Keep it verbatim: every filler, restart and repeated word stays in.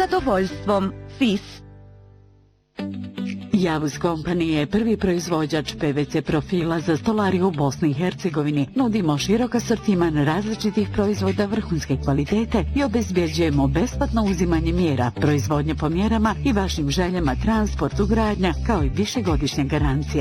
zadovoljstvom. F I S. Javuz Company je prvi proizvođač P V C profila za stolariju u Bosni i Hercegovini. Nudimo širok asortiman različitih proizvoda vrhunske kvalitete i obezbjeđujemo besplatno uzimanje mjera, proizvodnje po mjerama i vašim željama, transport, ugradnja, kao i višegodišnja garancija.